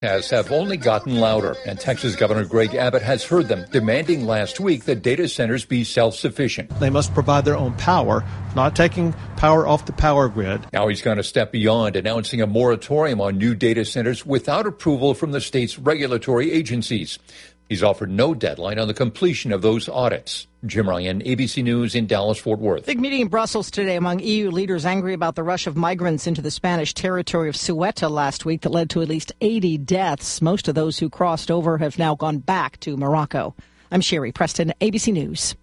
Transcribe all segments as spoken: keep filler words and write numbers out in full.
Has have only gotten louder, and Texas Governor Greg Abbott has heard them, demanding last week that data centers be self-sufficient. They must provide their own power, not taking power off the power grid. Now he's going to step beyond, announcing a moratorium on new data centers without approval from the state's regulatory agencies. He's offered no deadline on the completion of those audits. Jim Ryan, A B C News in Dallas-Fort Worth. Big meeting in Brussels today among E U leaders angry about the rush of migrants into the Spanish territory of Ceuta last week that led to at least eighty deaths. Most of those who crossed over have now gone back to Morocco. I'm Sherry Preston, A B C News.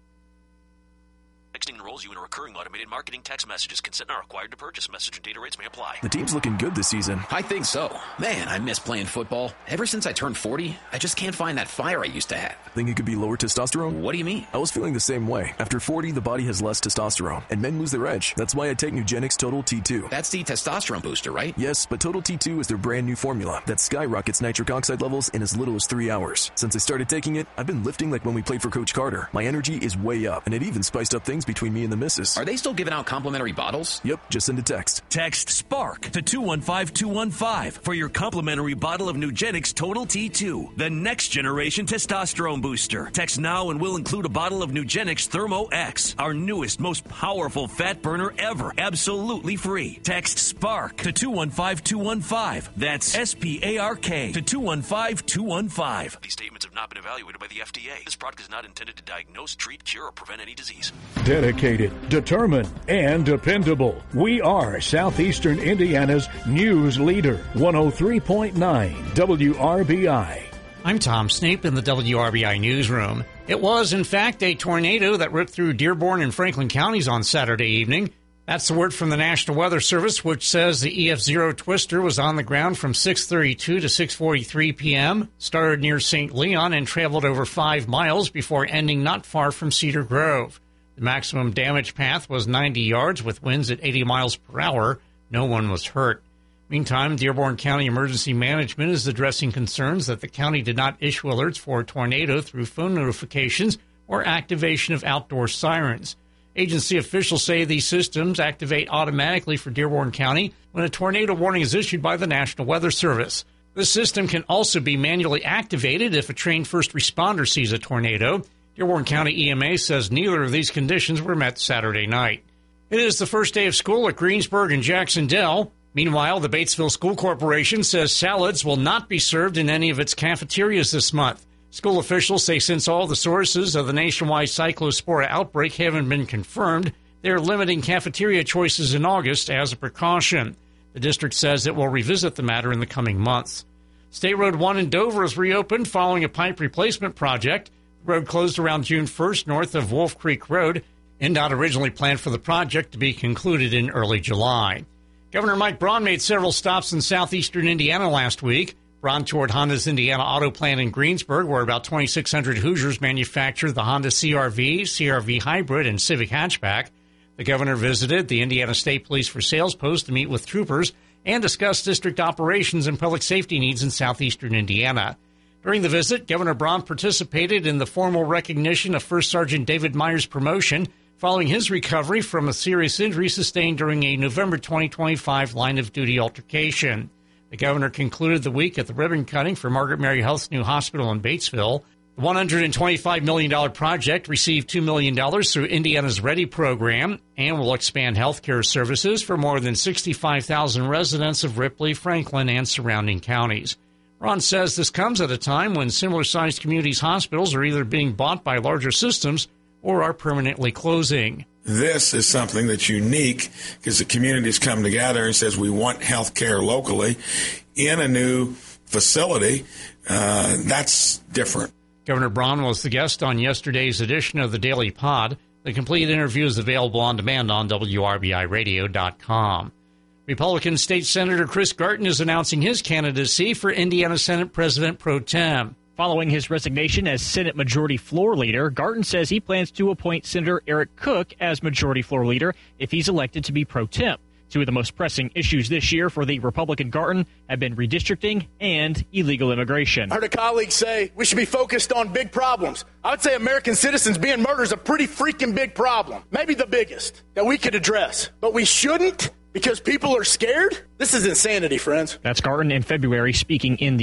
Texting enrolls you in a recurring automated marketing text messages. Consent not required to purchase. Message and data rates may apply. The team's looking good this season. I think so. Man, I miss playing football. Ever since I turned forty, I just can't find that fire I used to have. Think it could be lower testosterone? What do you mean? I was feeling the same way. After forty, the body has less testosterone, and men lose their edge. That's why I take Nugenix Total T two. That's the testosterone booster, right? Yes, but Total T two is their brand new formula that skyrockets nitric oxide levels in as little as three hours. Since I started taking it, I've been lifting like when we played for Coach Carter. My energy is way up, and it even spiced up things between me and the missus. Are they still giving out complimentary bottles? Yep, just send a text. Text SPARK to two one five two one five for your complimentary bottle of Nugenix Total T two, the next generation testosterone booster. Text now and we'll include a bottle of Nugenix Thermo X, our newest, most powerful fat burner ever, absolutely free. Text SPARK to two one five two one five. That's S P A R K to two one five two one five. These statements have not been evaluated by the F D A. This product is not intended to diagnose, treat, cure, or prevent any disease. Dedicated, determined, and dependable. We are Southeastern Indiana's news leader. one oh three point nine W R B I. I'm Tom Snape in the W R B I newsroom. It was, in fact, a tornado that ripped through Dearborn and Franklin counties on Saturday evening. That's the word from the National Weather Service, which says the E F zero twister was on the ground from six thirty-two to six forty-three p.m., started near Saint Leon and traveled over five miles before ending not far from Cedar Grove. The maximum damage path was ninety yards with winds at eighty miles per hour. No one was hurt. Meantime, Dearborn County Emergency Management is addressing concerns that the county did not issue alerts for a tornado through phone notifications or activation of outdoor sirens. Agency officials say these systems activate automatically for Dearborn County when a tornado warning is issued by the National Weather Service. This system can also be manually activated if a trained first responder sees a tornado. Dearborn County E M A says neither of these conditions were met Saturday night. It is the first day of school at Greensburg and Jacksonville. Meanwhile, the Batesville School Corporation says salads will not be served in any of its cafeterias this month. School officials say since all the sources of the nationwide cyclospora outbreak haven't been confirmed, they're limiting cafeteria choices in August as a precaution. The district says it will revisit the matter in the coming months. State Road one in Dover is reopened following a pipe replacement project. The road closed around June first north of Wolf Creek Road. N D O T originally planned for the project to be concluded in early July. Governor Mike Braun made several stops in southeastern Indiana last week. Braun toured Honda's Indiana Auto Plant in Greensburg, where about twenty-six hundred Hoosiers manufacture the Honda C R V, C R V Hybrid, and Civic Hatchback. The governor visited the Indiana State Police for Sales Post to meet with troopers and discuss district operations and public safety needs in southeastern Indiana. During the visit, Governor Braun participated in the formal recognition of First Sergeant David Meyer's promotion following his recovery from a serious injury sustained during a November twenty twenty-five line-of-duty altercation. The governor concluded the week at the ribbon cutting for Margaret Mary Health's new hospital in Batesville. The one hundred twenty-five million dollars project received two million dollars through Indiana's READY program and will expand health care services for more than sixty-five thousand residents of Ripley, Franklin, and surrounding counties. Ron says this comes at a time when similar-sized communities' hospitals are either being bought by larger systems or are permanently closing. This is something that's unique because the community's come together and says we want health care locally in a new facility. Uh, that's different. Governor Braun was the guest on yesterday's edition of the Daily Pod. The complete interview is available on demand on W R B I radio dot com. Republican State Senator Chris Garton is announcing his candidacy for Indiana Senate President Pro Tem. Following his resignation as Senate Majority Floor Leader, Garton says he plans to appoint Senator Eric Cook as Majority Floor Leader if he's elected to be pro tem. Two of the most pressing issues this year for the Republican Garton have been redistricting and illegal immigration. I heard a colleague say we should be focused on big problems. I would say American citizens being murdered is a pretty freaking big problem. Maybe the biggest that we could address. But we shouldn't because people are scared? This is insanity, friends. That's Garton in February speaking in the